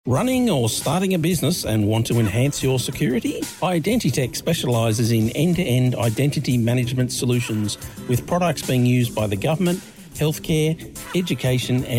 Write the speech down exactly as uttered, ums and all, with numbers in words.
Running or starting a business and want to enhance your security? Identitech specialises in end-to-end identity management solutions with products being used by the government, healthcare, education and